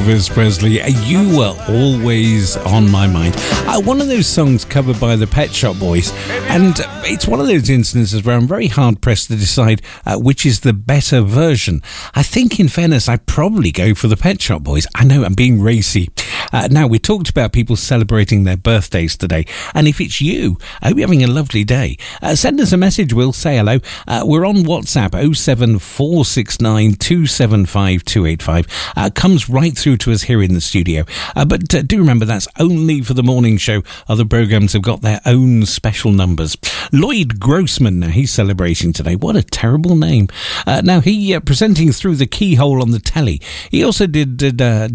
Elvis Presley, you were always on my mind. One of those songs covered by the Pet Shop Boys, and it's one of those instances where I'm very hard-pressed to decide which is the better version. I think, in fairness, I'd probably go for the Pet Shop Boys. I know I'm being racy. Now, we talked about people celebrating their birthdays today, and if it's you, I hope you're having a lovely day. Send us a message, we'll say hello. We're on WhatsApp, 07469 275 285. Comes right through to us here in the studio. But do remember, that's only for the morning show. Other programmes have got their own special numbers. Lloyd Grossman, now he's celebrating today. What a terrible name. Now, he presenting through the keyhole on the telly. He also did 10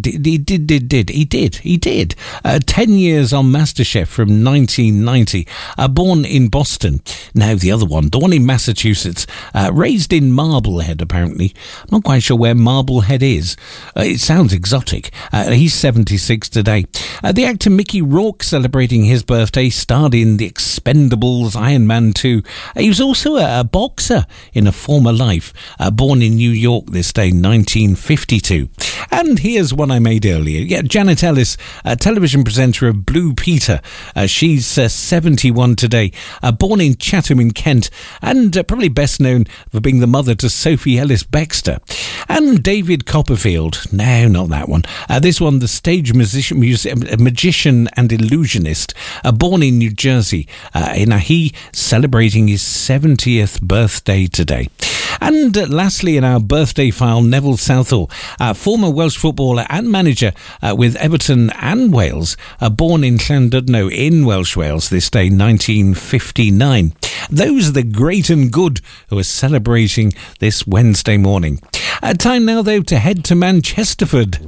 years on MasterChef from 1990. Born in Boston. Now, the other one, the one in Massachusetts. Raised in Marblehead, apparently. I'm not quite sure where Marblehead is. It sounds exotic. He's 76 today. The actor Mickey Rourke celebrating his birthday, starred in The Expendables, Iron Man 2. He was also a boxer in a former life. Born in New York this day, 1952. And here's one I made earlier. Yeah, Janet Ellis, a television presenter of Blue Peter. She's 71 today. Born in Chatham in Kent, and probably best known for being the mother to Sophie Ellis Bextor. And David Copperfield. No, not that one. This one, the stage magician and illusionist. Born in New Jersey. He celebrating his 70th birthday today. And lastly, in our birthday file, Neville Southall, former Welsh footballer and manager with Everton and Wales, born in Llandudno in Welsh Wales this day, 1959. Those are the great and good who are celebrating this Wednesday morning. Time now, though, to head to Manchesterford.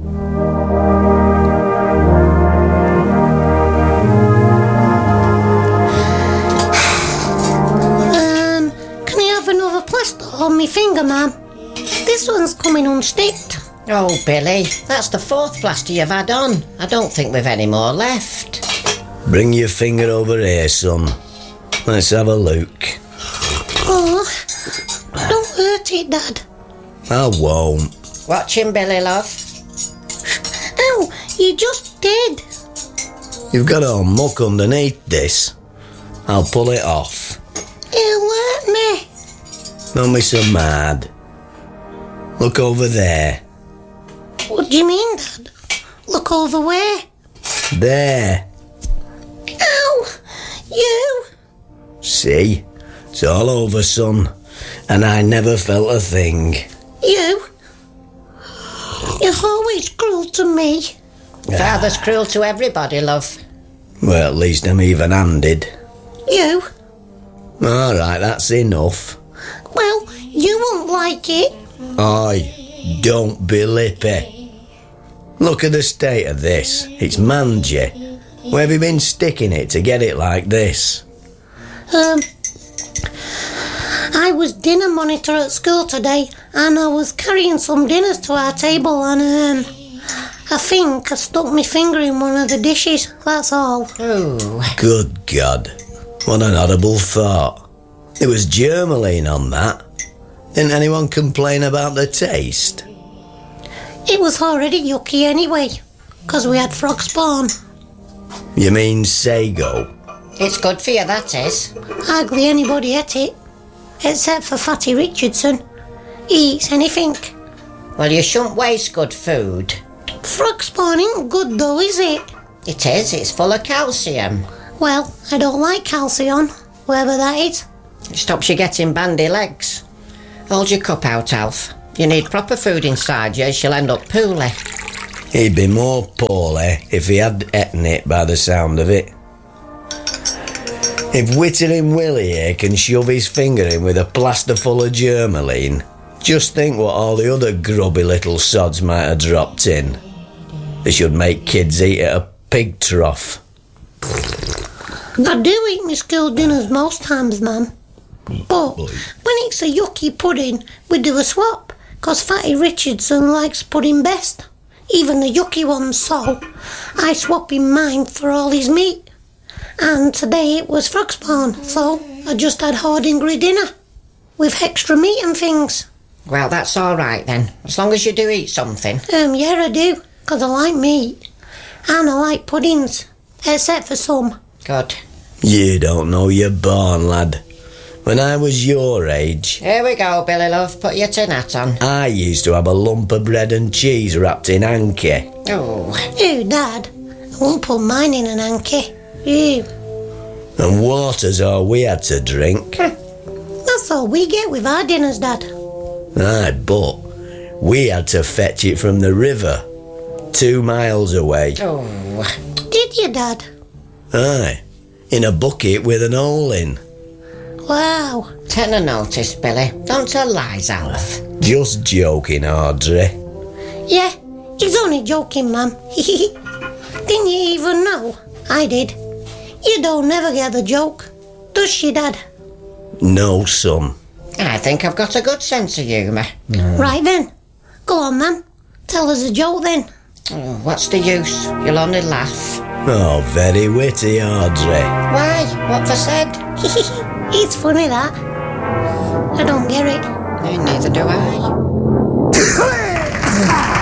Can I have another plaster on my finger, ma'am? This one's coming unsticked. Oh, Billy, that's the 4th plaster you've had on. I don't think we've any more left. Bring your finger over here, son. Let's have a look. Oh, don't hurt it, Dad. I won't. Watch him, Billy, love. Ow, you just did. You've got all muck underneath this. I'll pull it off. It'll hurt me. Don't be so mad. Look over there. What do you mean, Dad? Look over where? There. Ow! You! See? It's all over, son. And I never felt a thing. You? You're always cruel to me. Father's cruel to everybody, love. Well, at least I'm even-handed. You? All right, that's enough. Well, you won't like it. Oi, don't be lippy. Look at the state of this. It's mangy. Where have you been sticking it to get it like this? I was dinner monitor at school today, and I was carrying some dinners to our table, and I think I stuck my finger in one of the dishes, that's all. Ooh. Good God. What an horrible thought. There was germaline on that. Didn't anyone complain about the taste? It was already yucky anyway, 'cause we had frog spawn. You mean sago? It's good for you, that is. Hardly anybody ate it, except for Fatty Richardson. He eats anything. Well, you shouldn't waste good food. Frog spawn ain't good though, is it? It is, it's full of calcium. Well, I don't like calcium, wherever that is. It stops you getting bandy legs. Hold your cup out, Alf. You need proper food inside you, she'll end up poorly. He'd be more poorly if he had eaten it by the sound of it. If Whittering Willie here can shove his finger in with a plaster full of germaline, just think what all the other grubby little sods might have dropped in. They should make kids eat at a pig trough. I do eat my school dinners most times, Mum. But when it's a yucky pudding, we do a swap, 'cause Fatty Richardson likes pudding best, even the yucky ones, so I swap him mine for all his meat. And today it was frog spawn, so I just had Hordingry dinner, with extra meat and things. Well, that's all right then, as long as you do eat something. Yeah, I do, 'cause I like meat. And I like puddings, except for some. Good. You don't know your born, lad. When I was your age, Here we go, Billy love. Put your tin hat on. I used to have a lump of bread and cheese wrapped in hanky. Oh, Ew, Dad. I won't put mine in an hanky. Ew. And water's all we had to drink. That's all we get with our dinners, Dad. Aye, but we had to fetch it from the river, 2 miles away. oh. Did you, Dad? Aye, in a bucket with an hole in. Wow. Take a notice, Billy. Don't tell lies, Alf. Just joking, Audrey. Yeah, he's only joking, Mum. Didn't you even know? I did. You don't never get the joke, does she, Dad? No, son. I think I've got a good sense of humour. Right then. Go on, Mum. Tell us a joke then. Oh, what's the use? You'll only laugh. Oh, very witty, Audrey. Why? What for said? It's funny, that. I don't get it. Neither do I.